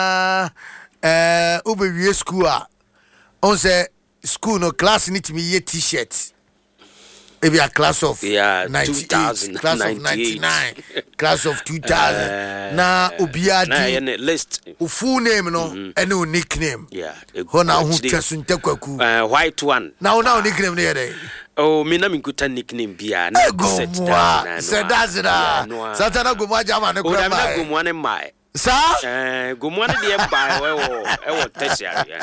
Ube school on say school no class need to be a t-shirt. Maybe a class of 98, class of 99, class of 2000. Na Ubiadi list. Full name no, and no nickname. Yeah. Hona who just white one. Now nickname there. Oh, me na minkuta nickname bia. Said that's it. Satana Guma Jama na Guma mai. Sir? Guma na dey buy we tertiary.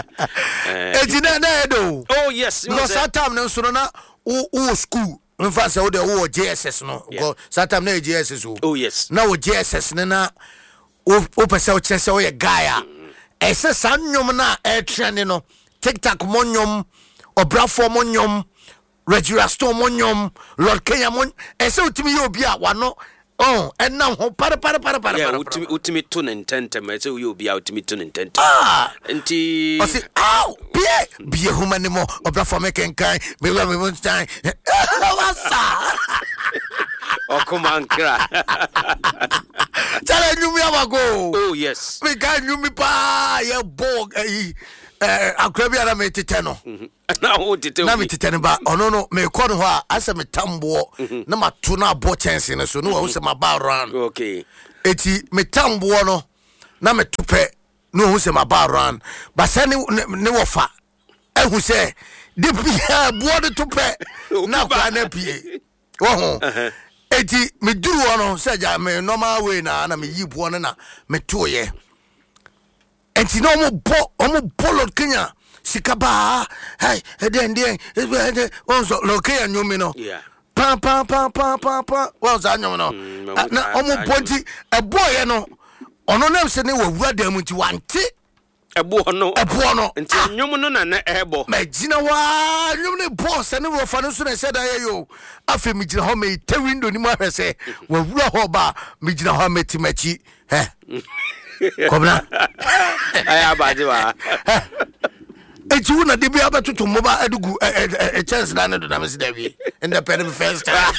Oh yes, because that time no so na o school. In fact, say o JSS no. Because that time na JSS. Oh yes. Na o JSS na o pese o chese o ye guy a. Ese san nyom na e trend no. TikTok mo nyom, Obrafo mo nyom, Regura Stone mo nyom, Lord Kenya mo. Ese utimi ye obi a wano. Oh, and now para. Yeah, ultimate tune intent. I say you be ultimate tune intent. Enti. I say, ow, be a human anymore. Obrafo me kenkai. Me won time. Oh, come on, cry. Tell you me go. Oh yes. We can you me pa ya bog akrabia na me teteno. Na wo teteno. Na me teteno ba ono no me ko no ho asa me tambo na mato na abo chance ne so no wo se ma ba run. Okay. Eti me tambo no na me tope no wo se ma ba run. Ba se ne wo fa. Ehu se de bia bo de tope na kwa na pie. Wo ho. Eti me duru ono se ja me normal way na me yibo no na me toye. Enti no mo Lord Kenya sikaba hey den onzo Lord Kenya nyomi no pa wa za nyomi no na omo ponti eboye no ono na se ne wawura da mu ti wante ebo no enti nyomi no na ebo magina wa nyomi ne boss ne wo fa no so na se da yo afi mi gina ho me te window ni mo ahwese wawura ho ba mi gina ho meti machi he Kobna aya baje ba eji una de bia batutu moba adugu chance na do na me da bi independent first time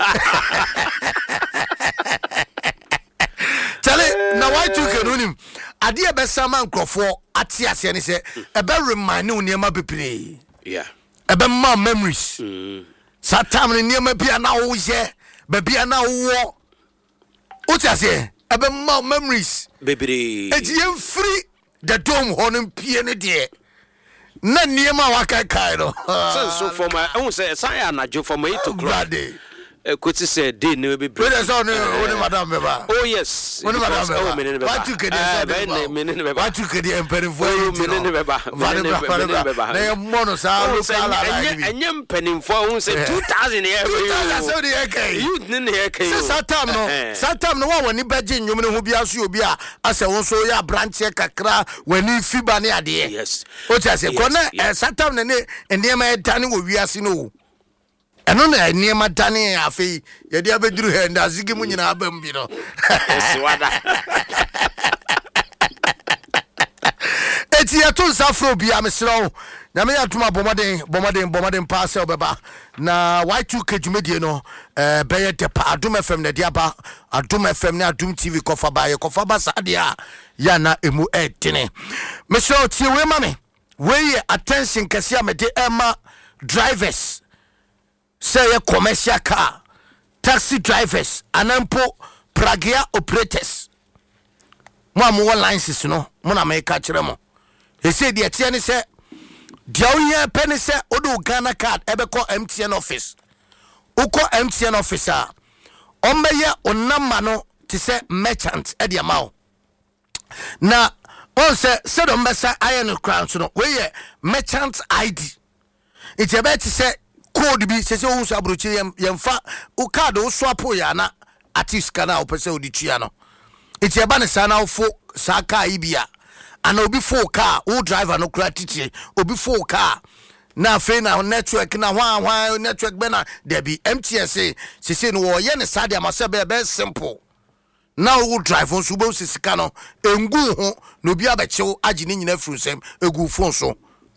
Chale na why tu kenunim ade e be sama nkrofo ate ase ne se e be remind ne niam bepire yeah e be ma memories satam ne niam bia na wo ye be bia na wo uti ase ebe ma memories bebere ejiem free the dome hono pie ne de na niema wakakai no so for my I won't say say anajo for my 8 o'clock Kuti say day no be where is on madam beba oh yes when madam beba what you kede what you kede empere for you beba na mono sa local enyem penimfo won say 2000 year you didn't hear kai satam no wani beje nyum ne ho bia so obi a ase won so ya branch kakra wani fiba ne ade yes o ti ase kona satam ne ndema etane wo wiase no eno na niema dane afei ye dia beduru he nda zigi mu nyina abam bi no swada eti eto safro bi amesro na me atuma bomaden pass obeba na Y2K dwumedie no beye depa Adum FM na dia ba Adum FM na Adum TV kofa ba sadia ya na emu etene mesro tie we mame we attention kase amede ema drivers say a commercial car taxi drivers anampo pragia operators mo licenses no mo na make kire mo he say de tie ne say dia onya penny say odo Ghana card ebeko MTN office uko MTN officer omeye onama no ti say merchant e de amao na on say do mbesa iron crown no we merchant ID it about to say code bi se wo so abrochi yemfa o card wo swap ya na artist kana opese odi tua no iti eba ne sana wo fo saka ibia ana obi fo car wo driver no kura titi obi fo car na fe na network na hwan network be na there be MTS se no wo ye ne sade amase be simple na wo drive on so bo sisika no engu ho no bi abechew agi ne nyina frusem egu phone so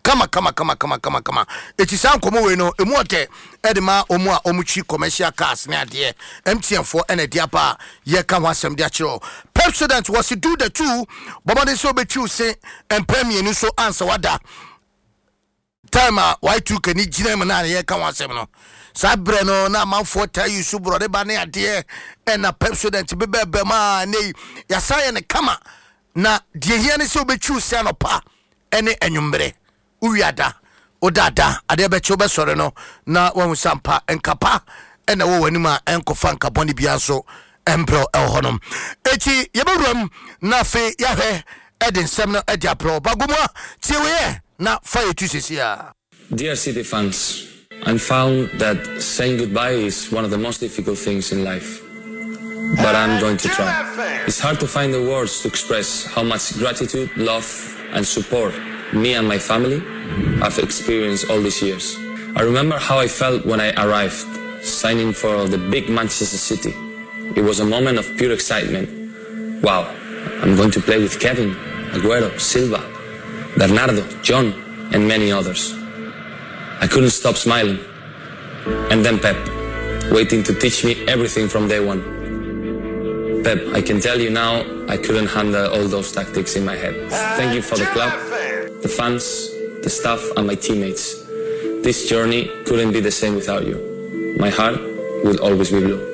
kama eti san komo we no emu ote edema omu a omuchi commercial cars na ade MTN for ene dia pa ye ka wasem dia chiro president was to do the two bomade so be chu say empemi enu so answer wada time Y2 kani gina me na ye ka wasem no sabre no na manfo tayi su bro de ba na ade na president bebe ma nei ya saye ne kama na die hia ne so be chu say no pa ene enwumbre uwiada odada ade be chu be sore no na won sampa enkapa ena wo wani ma enkofa nkaboni bia so embro elhonom echi yebewuram na fe yahwe edin semno edia pro bagumwa tiwe na fire tu sisia. Dear City fans, I found that saying goodbye is one of the most difficult things in life, but I'm going to try. It's hard to find the words to express how much gratitude, love and support me and my family have experienced all these years. I remember how I felt when I arrived, signing for the big Manchester City. It was a moment of pure excitement. Wow, I'm going to play with Kevin, Aguero, Silva, Bernardo, John, and many others. I couldn't stop smiling. And then Pep, waiting to teach me everything from day one. Pep, I can tell you now, I couldn't handle all those tactics in my head. Thank you for the club, the fans, the staff, and my teammates. This journey couldn't be the same without you. My heart will always be blue.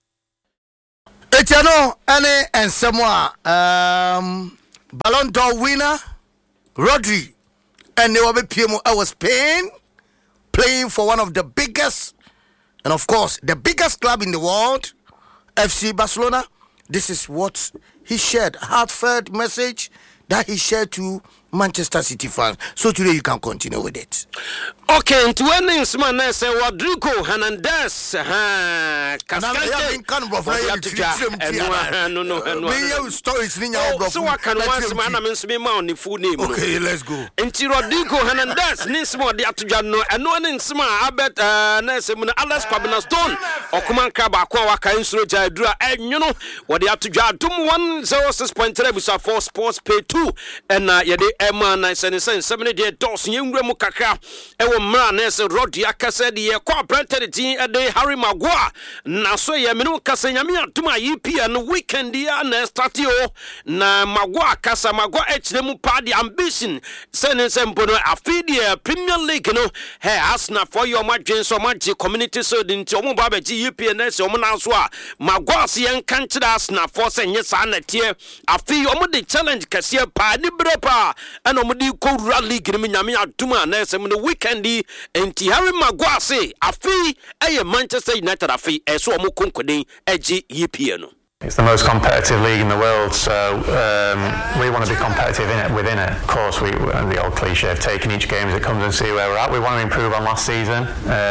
Etiano, ane and Samoa, Ballon d'Or winner, Rodri, and they were PMO. I was Spain, playing for one of the biggest, and of course, the biggest club in the world, FC Barcelona. This is what he shared, heartfelt message that he shared to Manchester City fans. So today you can continue with it. Okay, into winnings man say Rodrigo Hernandez so what can once man I mean me on the full name. Okay, let's go. Into Rodrigo Hernandez nismo de atuja no eno nsima abet na se mu na Alex Kwabena Stone okuman ka ba kwa waka insuro jaadura enwono wo de atuja dum 106.3 bisa for sports pay 2 and ye de ema 977 de dos yenwura mu kakra ewo mra na se Rodri akase de ye kwa planted tin de Harry Maguire na so ye menu kase nyame atuma EPL no weekend ya na statio na Maguire kasa Maguire echremu pa the ambition sene sempono afidi Premier League no he Arsenal for your margin so much community so dinti omo ba be EPL na se omo na so a Maguire se yen kanchira Arsenal for se nye sa na tie afi omo de challenge kase pa ni brepa ana omo di ko league ni nyame atuma na se no weekend enti Harry Maguire say afi eye Manchester United afi so omo konkode eji EPL no. It's the most competitive league in the world, so we want to be competitive within it. Of course, the old cliche of taking each game as it comes and see where we're at. We want to improve on last season.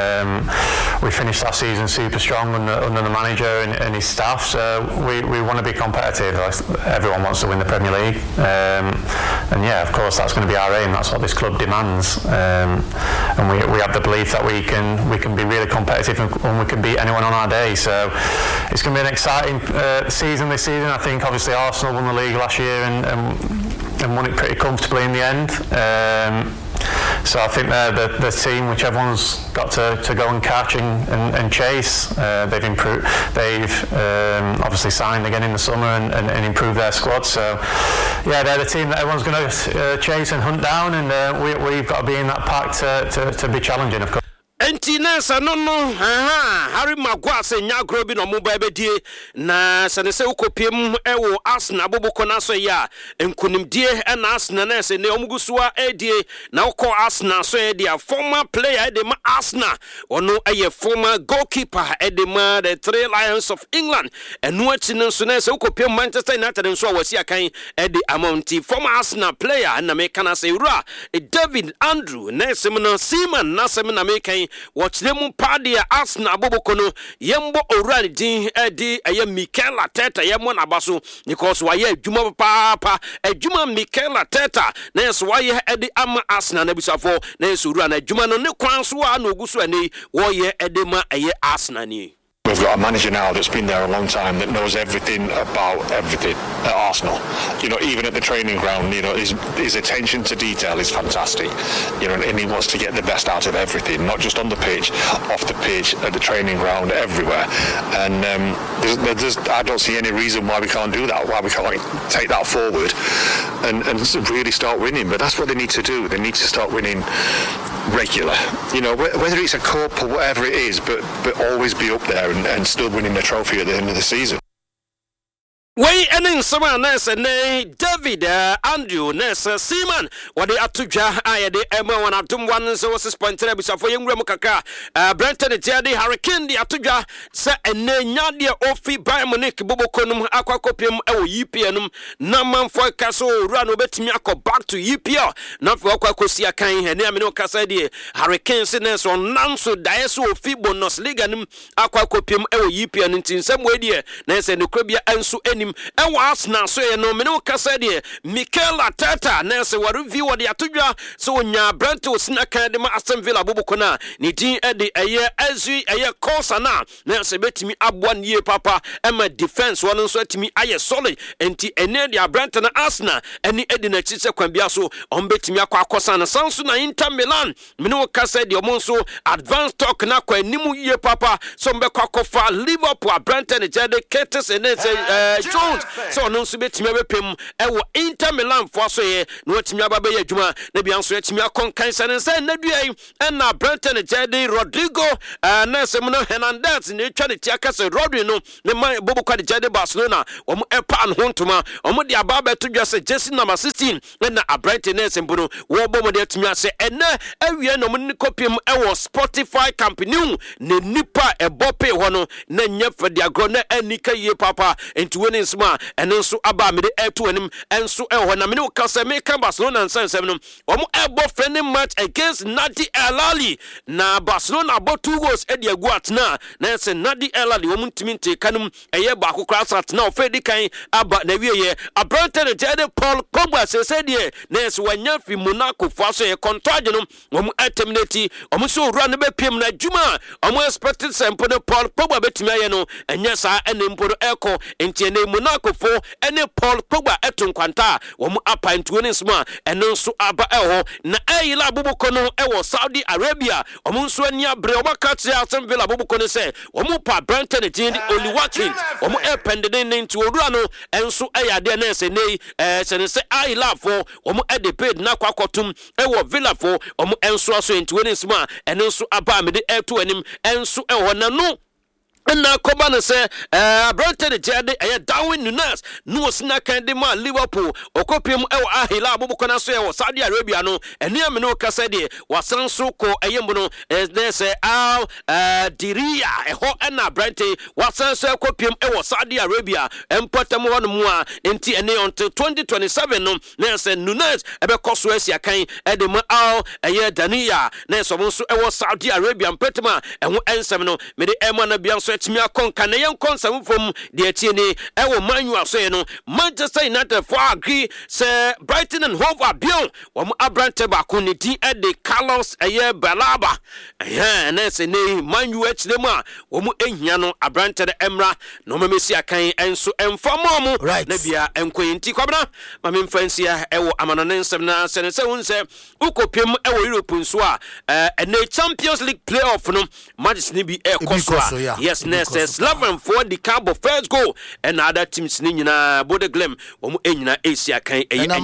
We finished last season super strong under the manager and his staff, so we want to be competitive. Everyone wants to win the Premier League, and yeah, of course, that's going to be our aim. That's what this club demands, and we have the belief that we can be really competitive and we can beat anyone on our day. So it's going to be an exciting season this season. I think obviously Arsenal won the league last year and won it pretty comfortably in the end. So I think they're the team which everyone's got to go and catch and chase. They've improved. They've obviously signed again in the summer and improved their squad. So yeah, they're the team that everyone's going to chase and hunt down, and we've got to be in that pack to be challenging, of course. Entinesa no Harry Maguire se nya grobi no mobile die na sene se ukopiem ewo Arsenal boboko na so ya enkunimdie na Arsenal na se ne omugusua edie na ukọ Arsenal so edie former player de ma Arsenal ono eye former goalkeeper edema the Three Lions of England enu achi no so na se ukopiem Manchester United nso wasi akan edi amounti former Arsenal player na me kana se ura David Andrew na se no Seaman na se na me kan watch them party Arsenal bobokono yembo orani din edi eye Mikel Arteta yemo na baso because waye adwuma papa adwuma Mikel Arteta na yeso waye edi ama Arsenal na bisafo na yeso ru na adwuma no ne kwan so a na oguso ani wo ye edi ma eye Arsenal ni. We've got a manager now that's been there a long time that knows everything about everything at Arsenal. You know, even at the training ground, you know, his attention to detail is fantastic. You know, and he wants to get the best out of everything, not just on the pitch, off the pitch, at the training ground, everywhere. And I don't see any reason why we can't do that, why we can't take that forward and really start winning. But that's what they need to do. They need to start winning regular, you know, whether it's a cup or whatever it is, but always be up there and still winning the trophy at the end of the season. Way ending someone nurse and David Andrew nurse Seaman what they atuja I de Emma one atum 106.3 for young Ramukaka Brenton Jadi Hurricane the atuja sa and Nadia Ofi Bayern Munich Bobokonum Aquacopium EPNum Naman for Castle run over Timiako back to EPL not for Aquacosia Kain and Yamino Casadi Hurricane Sinners on Nanso Diaso Fibonos Liganum Aquacopium EPN in some way dear nurse and Ukrabia and so any and was now so no meno casadi Mikel Arteta nurse wa review what the atudwa so nya Brento Snaka de Aston Villa Bobokona ni din e de eye azu eye course na nurse betimi abwan ye papa ema defense one so atimi aye solid enti ene de Brento na Arsenal eni edi na chise kwambia so on betimi akwakosa na sanso na Inter Milan meno casadi omonso advanced talk na kwa nimu ye papa so mbekwakofa Liverpool Brento ne jade Curtis and Jones so no so betimi abepem ewo Inter Milan for so ye no betimi ababa ye adwuma na bia so etimi akonkan sane na duai na Brenten Jade Rodrigo na semno Hernandez ne twa ne tiaka se Rodri no ne man bobo kwa de Jade Barcelona omo epa an hontoma omo de ababa to dwa se jersey number 16 na Brenten ne sembuno wo bomo de etimi ase ene awie no mo ne kopiem ewo Spotify company ne nipa ebope ho no na nyefa de agro na anika ye papa enti woni nsma ene nso aba me de eto anim enso eho na me ne kasa me ka Barcelona nsensem no omo ebo friendly match against Nadi El Ahly na Barcelona bought 2 goals e de agu atna na se Nadi El Ahly omo ntimi nte kanum eye ba akokra sat na ofedi kan aba na wieye Abrante Jade Paul Pogba se de na se wanya fi Monaco fo so e contract no omo terminate omo so ru na be piem na djuma omo expected sample Paul Pogba betimi aye no enya sa ene mpodo eko enti ne Monaco fo ene Paul Pogba eton kwanta omo apa ntuo ne nsma eno so aba eho na ayila abuboko no ewo Saudi Arabia omo nso ani abre obakati Aston Villa abuboko ne se omo pa Brenten Jindi Oli Watkins omo ependede ne nti odura no enso ayade na se nei se ayila fo omo edeped na kwakotum ewo Villa fo omo enso aso ntuo ne nsma eno so aba me de eto anim enso eho na no na koba no se Brenten Jade Darwin Nunes no sina kan de ma Liverpool okopiem ewo Ahila abuboko na so ewo Saudi Arabia no ene ame no kasa de wasan so ko eyembo no se Al Diria eho na Brenten wasan so okopiem ewo Saudi Arabia empotam ho no mu a enti ene until 2027 no na se Nunes ebe koso asia kan de ma Al Dania na so mo so ewo Saudi Arabia empetama eho ensem no me de ema na bia so etimi akonka na yen konsam fom de atieni ewo Manu aso no Manchester United for agree say Brighton and Hove Albion wo Abrante ba ko ne din de Carlos Balaba na se ne Manu achile mu a wo mu ehia no Abrante de Emra no memesi akan enso emfamo mu na bia enkoyenti kwabna ma memfansia ewo amanane nsem na se hunse ukopiem ewo Europe nso a ene Champions League playoff no matches ni bi ekoso yes Nurses 11 for the Cabo first goal and other teams ni nyina Bodeglim omo enyina Asia kan na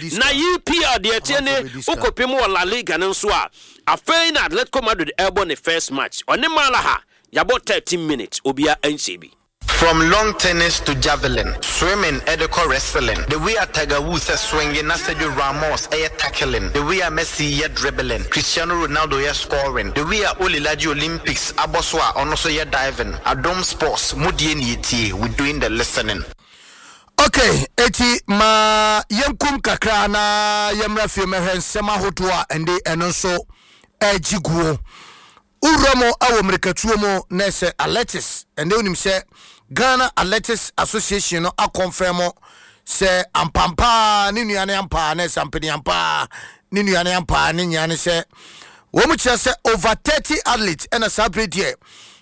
EPL de atiene ukopem wo La Liga nso a afei na Atletico Madrid elbow the first match oni malaha yabo 13 minutes obia ansebi. From long tennis to javelin, swimming, Edeko wrestling. The way a Tiger Woods is swinging, Sergio Ramos is tackling. The way a Messi is dribbling, Cristiano Ronaldo is scoring. The way a Olilaji Olympics, Aboswa, also is diving. Adom Sports, Mudien Yeti, we're doing the listening. Okay, eti ma yenkum kakra na yemra fieme hensema hotoa ende enonso ejiguo. Uromo awo mrekatuo mo nese Athletics ende unim se Ghana Athletics Association no a confirm se ampampa ni nuane ampa na sampeni ampa ni nuane ampa ni nyane se wo mu kire se over 30 athletes and a celebrate here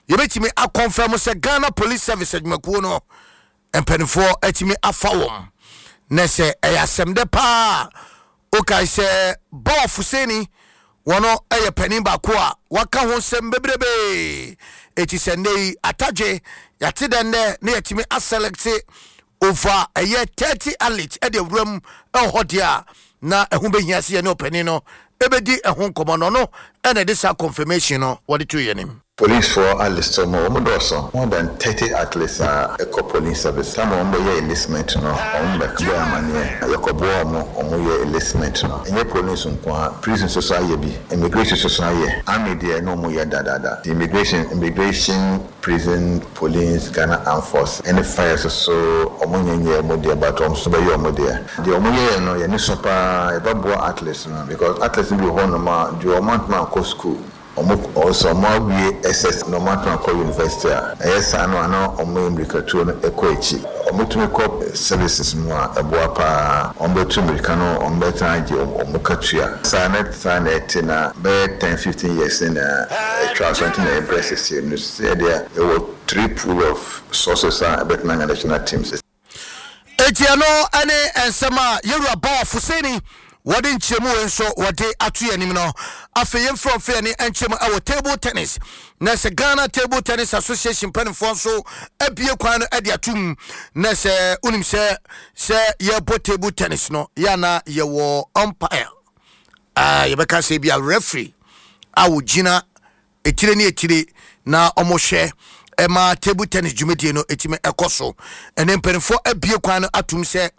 yebetimi a confirm say Ghana Police Service adwumakuo no empenfo atimi afa wom na se eyasem de pa okay say Bof Hussein wono eye panin ba ko a waka ho sem bebrebe eti sendei ataje yate den ne yatimi a select over a year 30 athletes at the room hodia na ehun behia se ne opani no ebedi ehun komo no and this confirmation no what it you name Police for athletes more than 30 athletes are a police service. Some of them enlistment no on back there money. Yakobo mo enlistment no. Any police prison society immigration society army there no more da. The immigration prison police Ghana armed force any fires so omonye mo there but so be mo there. The omonye no ye ni super ebo athletes no because athletes be ho no ma the amount man go school also more we SS no matter ko university yes ano omo America to no ekochi omutumi ko services no eboa pa ombetu America no ombeta age omukatua sanet na be 10-15 years in transatlantic empresses you say there were 3 pool of sources about national teams etiano ane ensema Yerua Bof Hussein wadi nchemu enso wadi atuye nimno afeye mfromfe ni nchemu awo table tennis na se Ghana Table Tennis Association penfo so abie kwan ade atum na se unim se ye bo table tennis no ya na ye wo umpire yebeka se bia referee awo gina etire na omohwe ema table tennis jumedie no etime ekoso ene penfo abie kwan atum se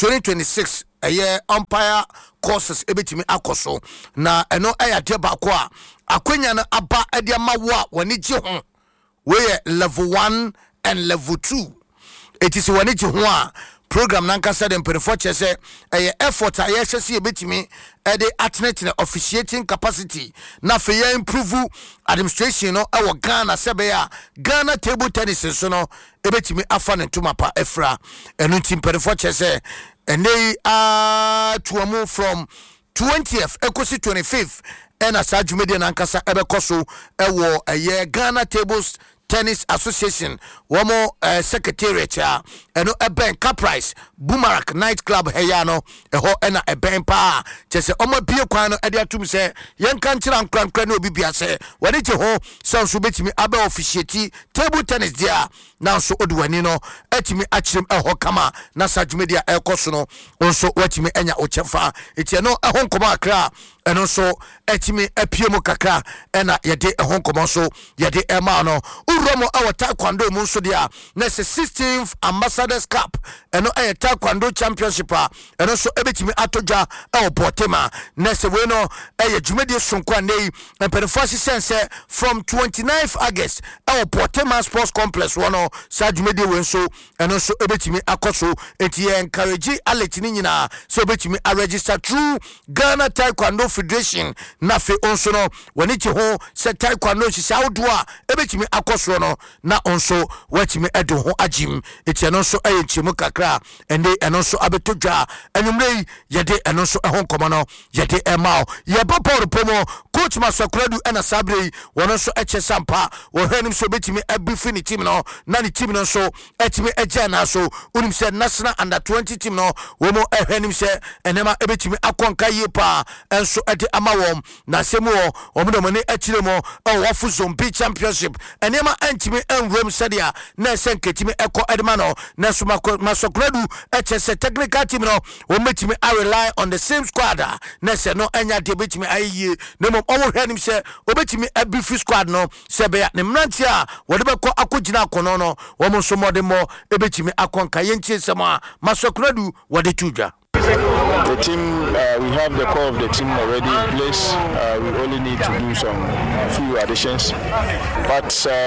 2026 aye umpire courses ebetimi akoso na eno ayade ba ko a akwanya na aba ade ma wo a woni gi ho we level 1 and level 2 etisi woni gi ho a program nankasa dem perifo chese aye effort aye hwese ebetimi ede atnetine officiating capacity na fe ya improve administration no ewo Ghana sebe ya Ghana Table Tennis so no ebetimi afa ne tumapa efra enu tim perifo chese and they are to from 20th ekosi 25th and as Media Nankasa ebekoso ewo a year Ghana Tables Tennis Association womo secretariat eno eben Caprice Boomerang Night Club heyano eho ena eben pa chese omo bie kwan no ade atum se yenka nchira nkran na obi bia se wani je ho so so betimi abe officiate table tennis dia na so odwani no etimi achirem eho kama na Saj Media ekoso no onso watimi enya ochefa etie no eho nkoma akra eno so etimi apiemu kakra ena yede eho nkoma so yede ema no uromo awa taekwondo mu so dia na 16th Ambassadors Cup eno taekwondo championship eno so ebetimi atoja Portema na se we no jumedi sonkwa nei emperifasi sense from 29th August Portema Sports Complex wono sa jumedi we so eno so ebetimi akoso enti encourage aletini nyina so ebetimi a register through Ghana Taekwondo Federation na fe onso no wani ti ho se taekwondo hisa odoa ebetimi akoso no na onso watimi edo ho agim eti eno so enchimu kakra ende eno so abetodwa enumrei yede eno so ehon komono yede emao ye bopor pomo coach Masakuradu ena sabrei wono so eche sampa wo hwenim so betimi abifi ni team no na ni team no so etimi eje na so unim se national under 20 team no wo mo hwenim se enema ebetimi akonka yepa enso ede amawom na semu wo mo ne echiremo wafu zombi championship enema entimi enwem sadia na senketimi eko edmano na so Masakuradu eche se technical team no wo metimi I rely on the same squad na se no enya de betimi ayi na mo owo hwanim se obetimi abifi squad no se be ya ne mranti a wode be ko akogina akono no wo mo so mode mo ebetimi akonka yentie sema Masakuradu wode tudwa. The team, we have the core of the team already in place. We only need to do some few additions. But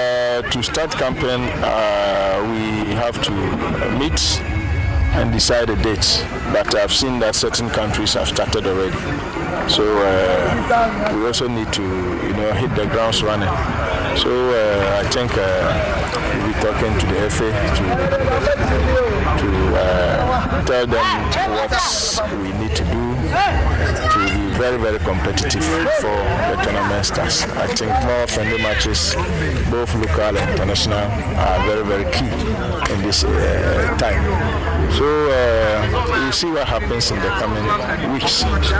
to start campaign, we have to meet and decide a date. But I've seen that certain countries have started already. So we also need to, hit the grounds running. So I think we'll be talking to the FA to tell them what we need to do to very, very competitive for the tournament stars. I think more friendly matches, both local and international, are very, very key in this time. So we'll see what happens in the coming weeks.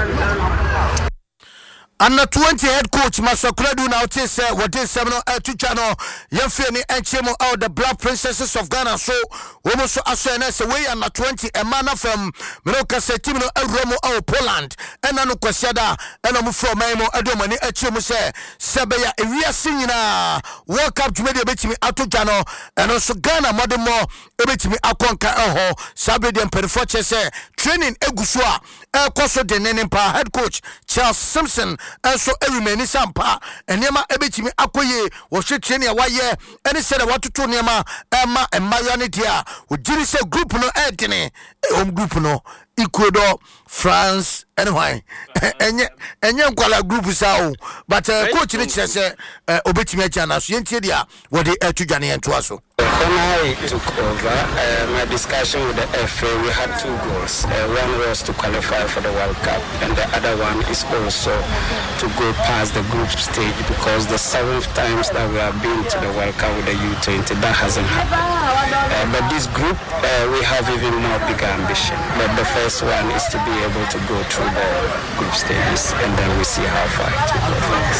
Under 20 head coach Masokradu now say what is seminal to channel Yefeni and Chemo out the Black Princesses of Ghana. So almost as away under 20 a man from Miroka Setimo Romo out Poland and Anu Kwasiada and I'm from Memo Adomani Echimo say Sebeya Ria Singina World Cup to media betimi out to channel and also Ghana Modemo Ebetimi Akonka Eho Sabedian Perifoche say training Egusua El Coso de Nenimpa head coach Charles Simpson. And so every man is sampa and Yama Ebitimi Akoye was training a wire and he said what to Tonyama Emma and Marianitia would say group no Anthony home group no Ecuador France anyway and young quala group is out but coach Richard said Obetimi Chana Sientia what they to Johnny and Twasso. When I took over my discussion with the FA, we had two goals. One was to qualify for the World Cup, and the other one is also to go past the group stage, because the 7th times that we have been to the World Cup with the U20, that hasn't happened. But this group, we have even more bigger ambition. But the first one is to be able to go through the group stages, and then we see how far it will go.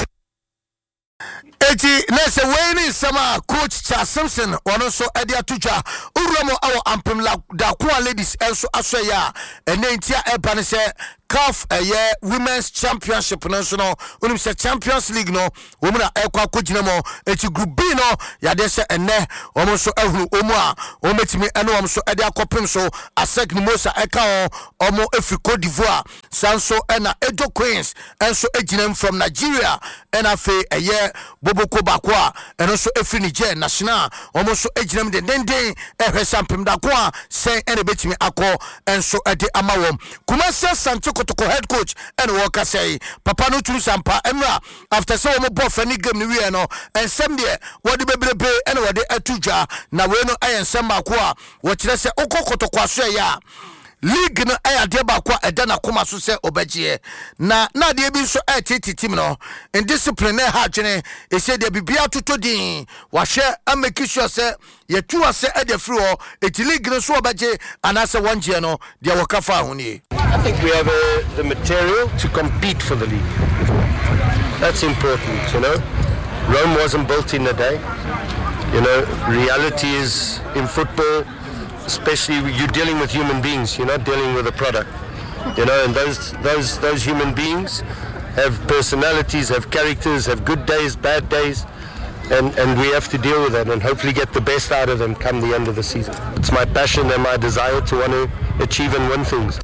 Eti nese weni sama coach Charles Simpson wano so edia tuja uromo awo ampem la da kwa ladies elso asya ene ntia eba ne se CAF Women's Championship no so no unim se Champions League no womuna ekwa kogina mo eti group B no ya de se ene omo so ehuru omu a ometimi ene omo so ede akopem so asek ni mosa eka omo efi Cote d'Ivoire sanso ena Edo Queens enso ejinem from Nigeria ena fe Boboko Bakwa eno so efi Niger national omo so ejinem de denden ehwesampem da kwa sen ene betimi akọ enso ede amawom Kumasi Asante Kotoko head coach and worker say Papa no tru sampa emra after say omo ball fani game ni we no ensem de wodi bebrebe ene wodi atuja na we no ayensem ba ko a wo kire se okokotoko aso ya league no ayade ba ko eda na koma so se obagye na de bi so team no in discipline ha dwene e se de bibia totodin wa hwe ameki sure se ye tu ase e de free ho eti league no so obagye anase wonje no de wakafa ho ni. I think we have the material to compete for the league. That's important, you know. Rome wasn't built in a day. You know, reality is in football, especially you're dealing with human beings. You're not dealing with a product. You know, and those human beings have personalities, have characters, have good days, bad days, and we have to deal with that and hopefully get the best out of them come the end of the season. It's my passion and my desire to want to achieve and win things.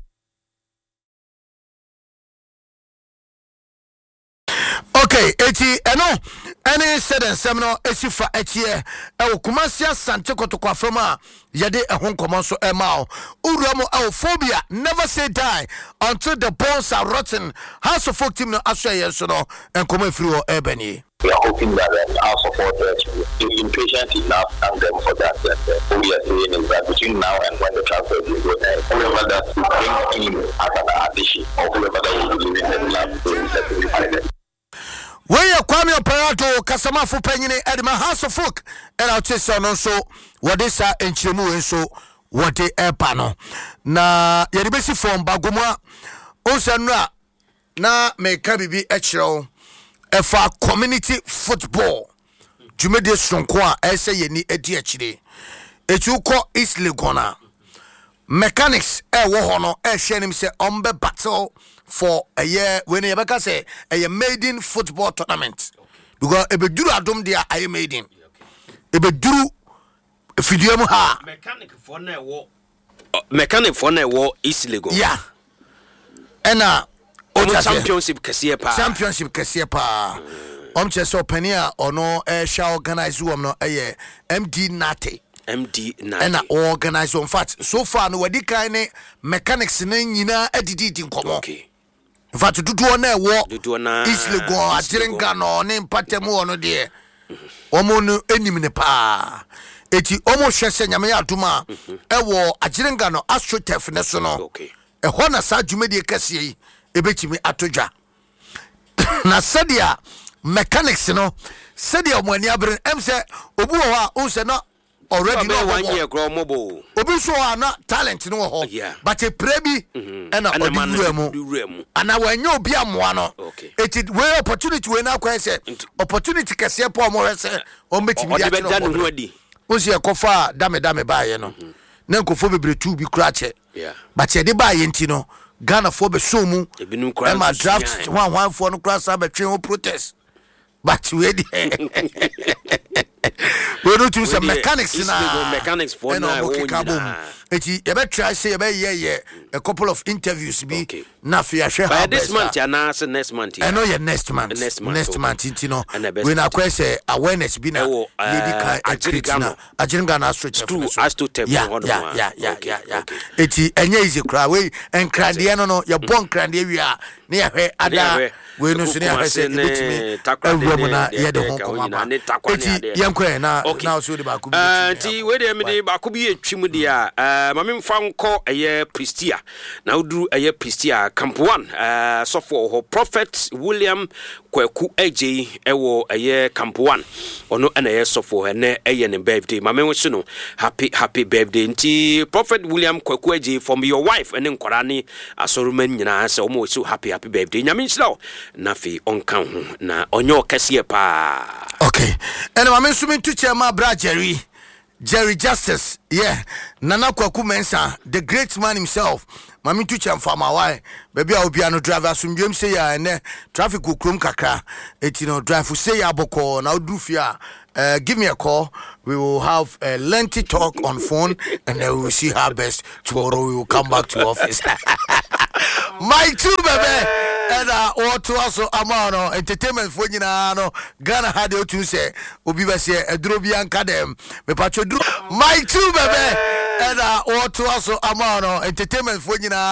Okay, eti eno any said and seminal esifa etie e Kumasi Asante Kotoko aframa yede ehon komo so emao uruamo phobia never say die until the bones are rotten. House of Folk team no asya so no and come free or ebony. We are hoping that our supporters will be impatient enough and them for that. What we are saying is that between now and when the transfer is going, whoever that will bring in as an addition, or whoever that will be leaving the club will certainly find it. Where Kwame Operato Kasamafu Penny Edma House of Folk and our chester no so what is a enchemu and so what a epano na yeribesi from Baguma Osanra na me kabibi echro efa community football jumede sonkwa ese yeni edi achire echuko East Legona mechanics wo hono hyenim se ombe battle for a year when you beka say a maiden football tournament because ebeduru adom dia aye maiden ebeduru fidium ha mechanic for na wo East Legona yeah ena championship kesiye pa cheso penia ono sha organize wom no MD Nate and organize in fact so far no wadi kan ne mechanics ne nyina adidi nkomo okay in fact dudu na wo East Legon ajirenga no ne mpatemu ono de omo no enim ne pa eti omo hwese nyame ya aduma wo ajirenga no astrotef ne so no okay e ho na sa dwumedie kase yi ebetimi atodwa na sadia mechanics no sadia mo ani abere em se obu ho a o se na already no 1 year grow mobile obi so na talent no ho but a prebi and oduremu ana wanyo obi amoa no it we opportunity we na kwa say opportunity kese po mo hese o metimi dia no o se ekofa dame ba ye no na nkofo bebre tu bi kura che but ye de ba ye ntino no Ghana for be so mu e ma draft one for no kura sa be twen protest but we we don't use some mechanics na mechanics for now eti e be try say e be a couple of interviews bi na fi ahwe by this month ya na next month ya no next month you know we na question awareness bi na lady kan ajiringa na stretch true as to table yeah eti enye easy cry we enkrade no ya bon krade wi a na ya hwe ada we no so na ya say betimi awura na ye de ho koma eti yankwe na so de ba ku bi ti we de me de ba ku bi etwim de a mame mfa nko eye Pristia na uduru eye Pristia Camp 1 so for ho Prophet William Kwaku AJ ewo eye Camp 1 ono na eye so for ene eye ne birthday mame wo no happy birthday nti Prophet William Kwaku AJ from your wife ene nkora ni asoruman nyina se omo so happy birthday nyame nhyira na fi onka ho na onyo kase pa okay ene mame so mintu chema bra Jerry Justice, Nana Kwaku Mensah, the great man himself. Mami tu chamfama why baby I will be no driver sumdwem say ya and traffic will krum kakra drive for say ya boko now do fear give me a call. We will have a lengthy talk on phone and then we will see how best tomorrow we will come back to office. My two baby and what to also amano entertainment for no Ghana had you to say obi be say edrobian kadem me pacho my two baby and what to also amano entertainment for